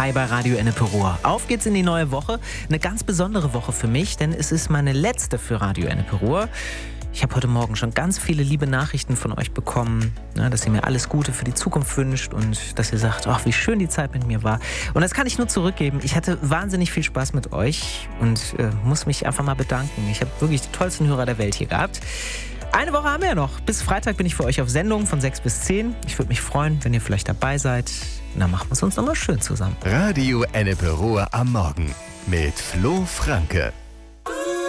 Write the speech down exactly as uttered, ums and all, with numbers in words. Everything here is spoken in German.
Hi bei Radio Ennepe Ruhr. Auf geht's in die neue Woche. Eine ganz besondere Woche für mich, denn es ist meine letzte für Radio Ennepe Ruhr. Ich habe heute Morgen schon ganz viele liebe Nachrichten von euch bekommen, ne, dass ihr mir alles Gute für die Zukunft wünscht und dass ihr sagt, ach, wie schön die Zeit mit mir war. Und das kann ich nur zurückgeben. Ich hatte wahnsinnig viel Spaß mit euch und äh, muss mich einfach mal bedanken. Ich habe wirklich die tollsten Hörer der Welt hier gehabt. Eine Woche haben wir ja noch. Bis Freitag bin ich für euch auf Sendung von sechs bis zehn. Ich würde mich freuen, wenn ihr vielleicht dabei seid. Dann machen wir es uns nochmal schön zusammen. Radio Ennepe Ruhr am Morgen mit Flo Franke.